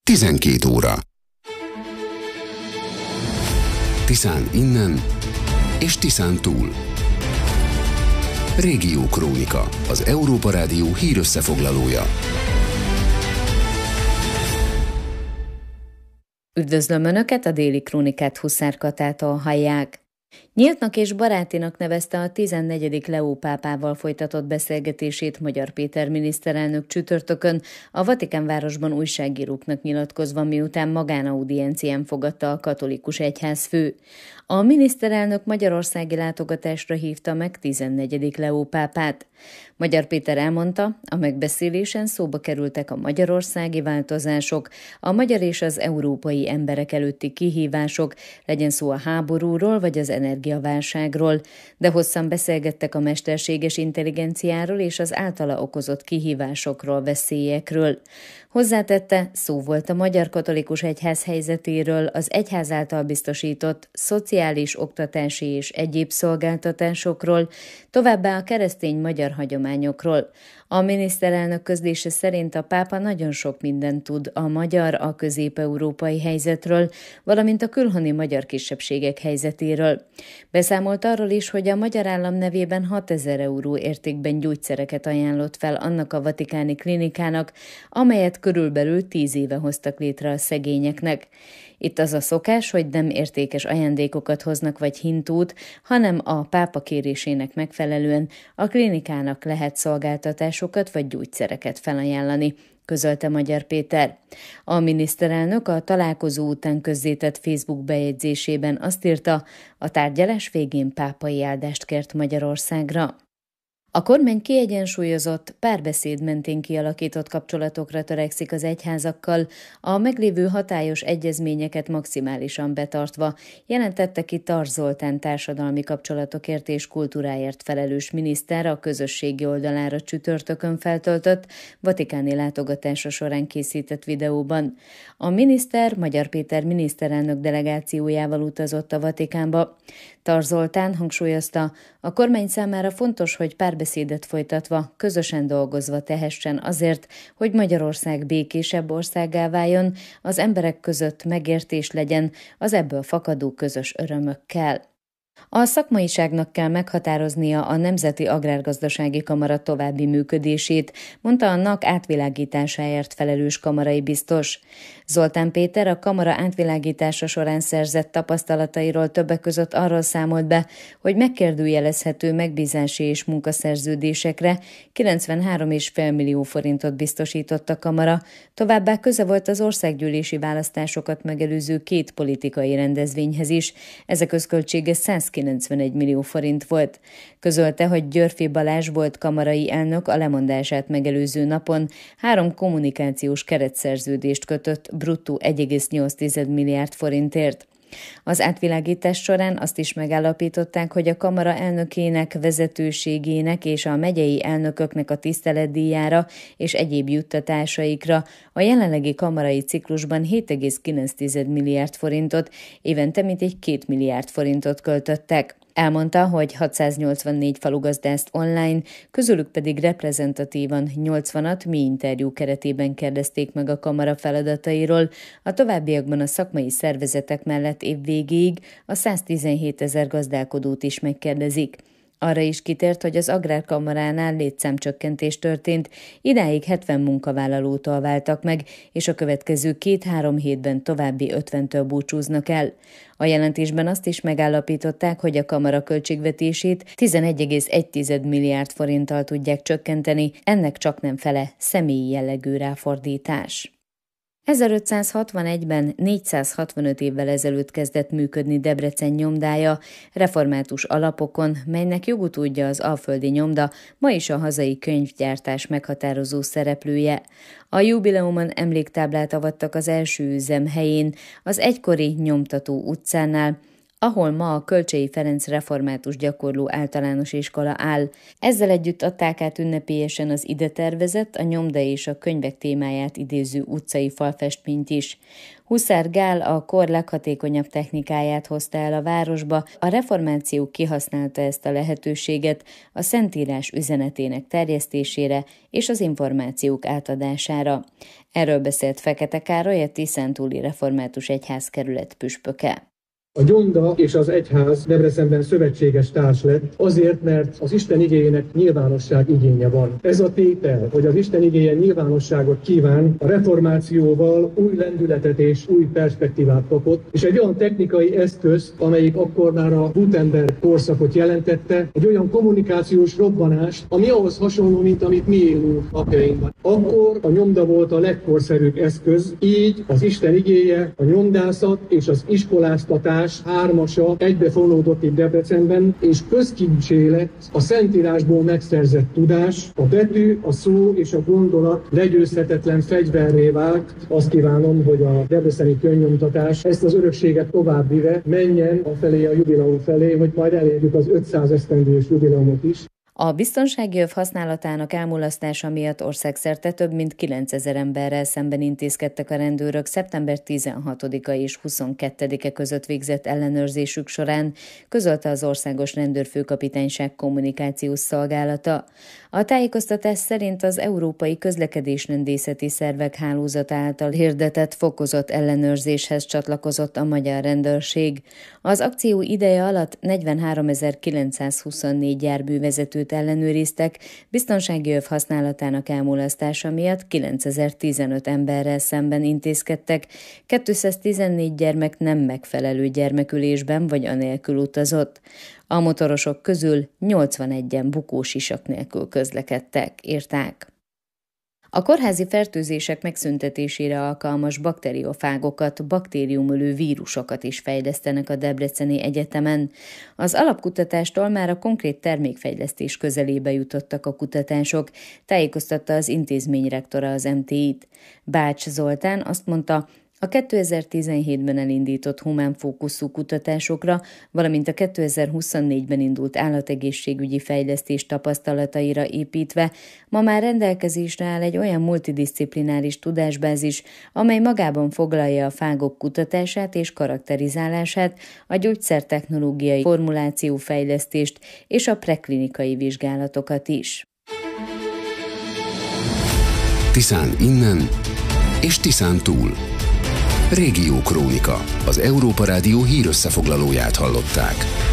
12 óra. Tiszán innen és Tiszán túl. Régiókrónika, az Európa Rádió hírösszefoglalója. Üdvözlöm Önöket, a déli krónikát Huszár Katától hallják. Nyíltnak és barátinak nevezte a 14. Leó pápával folytatott beszélgetését Magyar Péter miniszterelnök csütörtökön a Vatikánvárosban újságíróknak nyilatkozva, miután magánaudiencián fogadta a katolikus egyházfő. A miniszterelnök magyarországi látogatásra hívta meg 14. Leó pápát. Magyar Péter elmondta, a megbeszélésen szóba kerültek a magyarországi változások, a magyar és az európai emberek előtti kihívások, legyen szó a háborúról vagy az energiaválságról, de hosszan beszélgettek a mesterséges intelligenciáról és az általa okozott kihívásokról, veszélyekről. Hozzátette, szó volt a Magyar Katolikus Egyház helyzetéről, az egyház által biztosított szociális, oktatási és egyéb szolgáltatásokról, továbbá a keresztény magyar hagyományokról. A miniszterelnök közlése szerint a pápa nagyon sok mindent tud a magyar, a közép-európai helyzetről, valamint a külhoni magyar kisebbségek helyzetéről. Beszámolt arról is, hogy a magyar állam nevében 6000 euró értékben gyógyszereket ajánlott fel annak a vatikáni klinikának, amelyet körülbelül 10 éve hoztak létre a szegényeknek. Itt az a szokás, hogy nem értékes ajándékokat hoznak vagy hintót, hanem a pápa kérésének megfelelően a klinikának lehet szolgáltatásokat vagy gyógyszereket felajánlani, közölte Magyar Péter. A miniszterelnök a találkozó után közzétett Facebook bejegyzésében azt írta, a tárgyalás végén pápai áldást kért Magyarországra. A kormány kiegyensúlyozott, párbeszéd mentén kialakított kapcsolatokra törekszik az egyházakkal, a meglévő hatályos egyezményeket maximálisan betartva, jelentette ki Tarts Zoltán társadalmi kapcsolatokért és kultúráért felelős miniszter a közösségi oldalára csütörtökön feltöltött vatikáni látogatása során készített videóban. A miniszter Magyar Péter miniszterelnök delegációjával utazott a Vatikánba. Tarts Zoltán hangsúlyozta, a kormány számára fontos, hogy párbeszédet folytatva, közösen dolgozva tehessen azért, hogy Magyarország békésebb országgá váljon, az emberek között megértés legyen az ebből fakadó közös örömökkel. A szakmaiságnak kell meghatároznia a Nemzeti Agrárgazdasági Kamara további működését, mondta a NAK átvilágításáért felelős kamarai biztos. Zoltán Péter a kamara átvilágítása során szerzett tapasztalatairól többek között arról számolt be, hogy megkérdőjelezhető megbízási és munkaszerződésekre 93,5 millió forintot biztosított a kamara, továbbá köze volt az országgyűlési választásokat megelőző 2 politikai rendezvényhez is, ezek összköltsége 191 millió forint volt. Közölte, hogy Györfi Balázs volt kamarai elnök a lemondását megelőző napon 3 kommunikációs keretszerződést kötött bruttó 1,8 milliárd forintért. Az átvilágítás során azt is megállapították, hogy a kamara elnökének, vezetőségének és a megyei elnököknek a tiszteletdíjára és egyéb juttatásaikra a jelenlegi kamarai ciklusban 7,9 milliárd forintot, évente mintegy 2 milliárd forintot költöttek. Elmondta, hogy 684 falugazdást online, közülük pedig reprezentatívan 80-at mi interjú keretében kérdezték meg a kamara feladatairól, a továbbiakban a szakmai szervezetek mellett év végéig a 117 000 gazdálkodót is megkérdezik. Arra is kitért, hogy az Agrárkamaránál létszámcsökkentés történt, idáig 70 munkavállalótól váltak meg, és a következő 2-3 hétben további 50-től búcsúznak el. A jelentésben azt is megállapították, hogy a kamara költségvetését 11,1 milliárd forinttal tudják csökkenteni, ennek csaknem fele személyi jellegű ráfordítás. 1561-ben 465 évvel ezelőtt kezdett működni Debrecen nyomdája református alapokon, melynek jogutódja az alföldi nyomda, ma is a hazai könyvgyártás meghatározó szereplője. A jubileumon emléktáblát avattak az első üzem helyén, az egykori Nyomtató utcánál, ahol ma a Kölcsey Ferenc református gyakorló általános iskola áll. Ezzel együtt adták át ünnepélyesen az ide tervezett, a nyomda és a könyvek témáját idéző utcai falfestményt is. Huszár Gál a kor leghatékonyabb technikáját hozta el a városba, a reformáció kihasználta ezt a lehetőséget a Szentírás üzenetének terjesztésére és az információk átadására. Erről beszélt Fekete Károly, a Tiszántúli Református Egyházkerület püspöke. A nyomda és az egyház Debrecenben szövetséges társ lett, azért, mert az Isten igéjének nyilvánosság igénye van. Ez a tétel, hogy az Isten igéje nyilvánosságot kíván, a reformációval új lendületet és új perspektívát kapott, és egy olyan technikai eszköz, amelyik akkor már a Gutenberg korszakot jelentette, egy olyan kommunikációs robbanást, ami ahhoz hasonló, mint amit mi élünk napjainkban. Akkor a nyomda volt a legkorszerűbb eszköz, így az Isten igéje, a nyomdászat és az iskoláztatás hármasa egybefonódott itt Debrecenben, és közkincsé lett a Szentírásból megszerzett tudás, a betű, a szó és a gondolat legyőzhetetlen fegyverré vált. Azt kívánom, hogy a debreceni könyvnyomtatás ezt az örökséget továbbvive menjen afelé a jubileum felé, hogy majd elérjük az 500 esztendős jubileumot is. A biztonsági öv használatának elmulasztása miatt országszerte több mint 9000 emberrel szemben intézkedtek a rendőrök szeptember 16-a és 22-e között végzett ellenőrzésük során, közölte az Országos Rendőrfőkapitányság kommunikációs szolgálata. A tájékoztatás szerint az Európai Közlekedésrendészeti Szervek Hálózata által hirdetett fokozott ellenőrzéshez csatlakozott a magyar rendőrség. Az akció ideje alatt 43.924 járművezetőt ellenőriztek, biztonsági öv használatának elmulasztása miatt 9015 emberrel szemben intézkedtek, 214 gyermek nem megfelelő gyermekülésben vagy anélkül utazott. A motorosok közül 81-en bukósisak nélkül közlekedtek, írták. A kórházi fertőzések megszüntetésére alkalmas bakteriofágokat, baktériumölő vírusokat is fejlesztenek a Debreceni Egyetemen. Az alapkutatástól már a konkrét termékfejlesztés közelébe jutottak a kutatások, tájékoztatta az intézmény rektora az MTI-t. Bács Zoltán azt mondta, a 2017-ben elindított humánfókuszú kutatásokra, valamint a 2024-ben indult állategészségügyi fejlesztés tapasztalataira építve, ma már rendelkezésre áll egy olyan multidisziplináris tudásbázis, amely magában foglalja a fágok kutatását és karakterizálását, a gyógyszertechnológiai formulációfejlesztést és a preklinikai vizsgálatokat is. Tiszán innen és Tiszán túl. Régiókrónika, az Európa Rádió hírösszefoglalóját hallották.